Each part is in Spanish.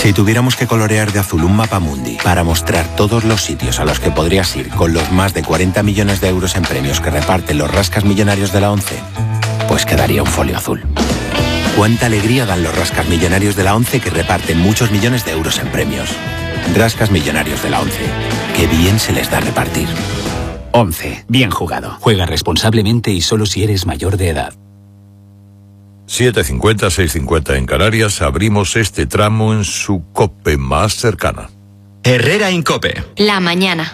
Si tuviéramos que colorear de azul un mapamundi para mostrar todos los sitios a los que podrías ir con los más de 40 millones de euros en premios que reparten los rascas millonarios de la ONCE, pues quedaría un folio azul. Cuánta alegría dan los rascas millonarios de la ONCE que reparten muchos millones de euros en premios. Rascas millonarios de la ONCE. Qué bien se les da repartir. ONCE. Bien jugado. Juega responsablemente y solo si eres mayor de edad. 7:50, 6:50 en Canarias. Abrimos este tramo en su COPE más cercana. Herrera Incope. La mañana.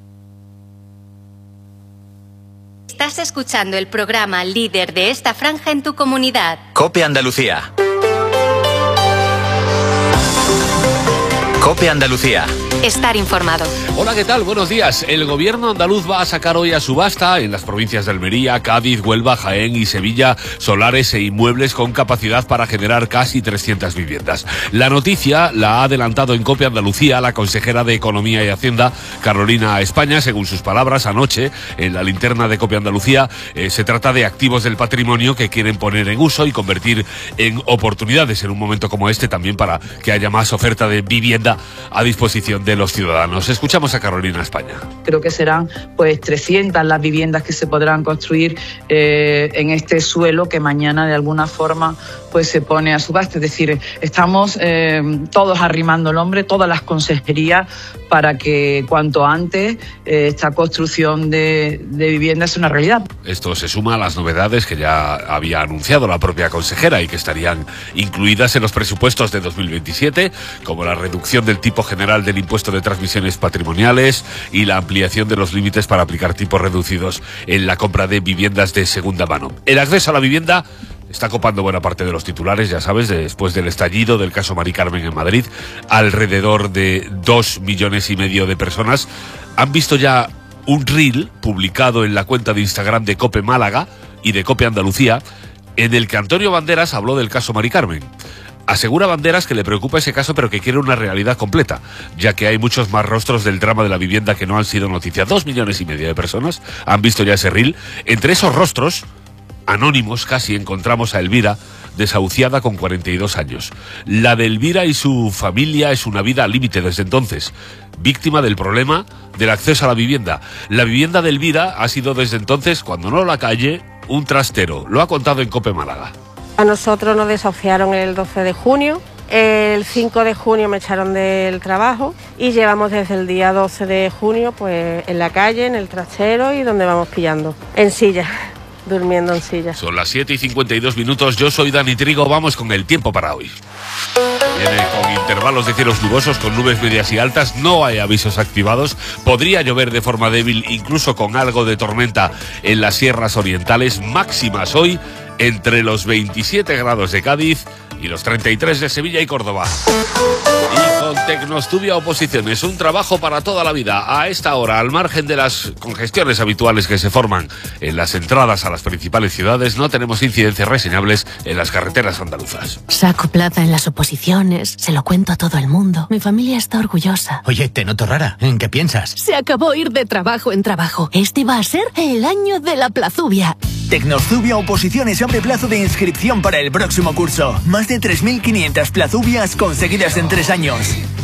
Estás escuchando el programa líder de esta franja en tu comunidad. COPE Andalucía. COPE Andalucía. Estar informado. Hola, ¿qué tal? Buenos días. El gobierno andaluz va a sacar hoy a subasta en las provincias de Almería, Cádiz, Huelva, Jaén y Sevilla solares e inmuebles con capacidad para generar casi 300 viviendas. La noticia la ha adelantado en COPE Andalucía la consejera de Economía y Hacienda, Carolina España. Según sus palabras, anoche, en la linterna de COPE Andalucía, se trata de activos del patrimonio que quieren poner en uso y convertir en oportunidades en un momento como este, también para que haya más oferta de vivienda a disposición de los ciudadanos. Escuchamos a Carolina España. Creo que serán pues 300 las viviendas que se podrán construir en este suelo que mañana de alguna forma pues se pone a subasta. Es decir, estamos todos arrimando el hombro, todas las consejerías, para que cuanto antes esta construcción de viviendas sea una realidad. Esto se suma a las novedades que ya había anunciado la propia consejera y que estarían incluidas en los presupuestos de 2027, como la reducción del tipo general del impuesto de transmisiones patrimoniales y la ampliación de los límites para aplicar tipos reducidos en la compra de viviendas de segunda mano. El acceso a la vivienda está copando buena parte de los titulares, ya sabes, después del estallido del caso Mari Carmen en Madrid. Alrededor de 2,5 millones de personas han visto ya un reel publicado en la cuenta de Instagram de COPE Málaga y de COPE Andalucía, en el que Antonio Banderas habló del caso Mari Carmen. Asegura Banderas que le preocupa ese caso, pero que quiere una realidad completa, ya que hay muchos más rostros del drama de la vivienda que no han sido noticia. 2,5 millones de personas han visto ya ese reel. Entre esos rostros, anónimos casi, encontramos a Elvira, desahuciada con 42 años. La de Elvira y su familia es una vida al límite desde entonces, víctima del problema del acceso a la vivienda. La vivienda de Elvira ha sido desde entonces, cuando no la calle, un trastero. Lo ha contado en COPE Málaga. A nosotros nos desahuciaron el 12 de junio, el 5 de junio me echaron del trabajo y llevamos desde el día 12 de junio pues en la calle, en el trastero y donde vamos pillando, en silla, durmiendo en silla. Son las 7:52. Yo soy Dani Trigo, vamos con el tiempo para hoy. Viene con intervalos de cielos nubosos, con nubes medias y altas, no hay avisos activados, podría llover de forma débil, incluso con algo de tormenta en las sierras orientales. Máximas hoy entre los 27 grados de Cádiz y los 33 de Sevilla y Córdoba. Y con Tecnostudio Oposiciones, un trabajo para toda la vida. A esta hora, al margen de las congestiones habituales que se forman en las entradas a las principales ciudades, no tenemos incidencias reseñables en las carreteras andaluzas. Saco plaza en las oposiciones, se lo cuento a todo el mundo. Mi familia está orgullosa. Oye, te noto rara. ¿En qué piensas? Se acabó ir de trabajo en trabajo. Este va a ser el año de la plazubia. Tecnostudio Oposiciones abre plazo de inscripción para el próximo curso. Más de 3.500 plazubias conseguidas en 3 años.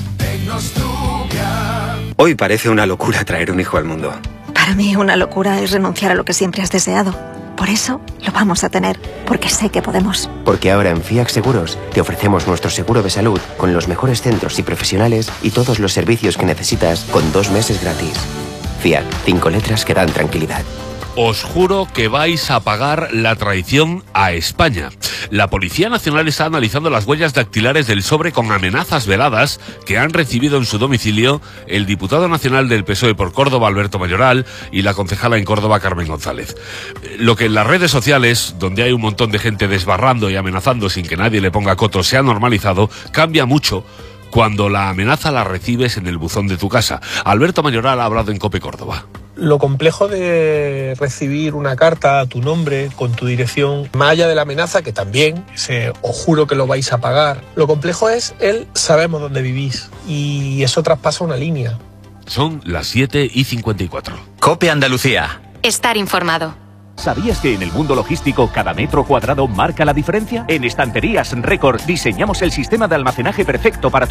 Hoy parece una locura traer un hijo al mundo. Para mí una locura es renunciar a lo que siempre has deseado. Por eso lo vamos a tener, porque sé que podemos. Porque ahora en FIAC Seguros te ofrecemos nuestro seguro de salud con los mejores centros y profesionales y todos los servicios que necesitas con 2 meses gratis. FIAC, 5 letras que dan tranquilidad. Os juro que vais a pagar la traición a España. La Policía Nacional está analizando las huellas dactilares del sobre con amenazas veladas que han recibido en su domicilio el diputado nacional del PSOE por Córdoba, Alberto Mayoral, y la concejala en Córdoba, Carmen González. Lo que en las redes sociales, donde hay un montón de gente desbarrando y amenazando sin que nadie le ponga coto, se ha normalizado, cambia mucho cuando la amenaza la recibes en el buzón de tu casa. Alberto Mayoral ha hablado en COPE Córdoba. Lo complejo de recibir una carta a tu nombre, con tu dirección, más allá de la amenaza, que también, os juro que lo vais a pagar, lo complejo es sabemos dónde vivís, y eso traspasa una línea. Son las 7:54. COPE Andalucía. Estar informado. ¿Sabías que en el mundo logístico cada metro cuadrado marca la diferencia? En Estanterías Record diseñamos el sistema de almacenaje perfecto para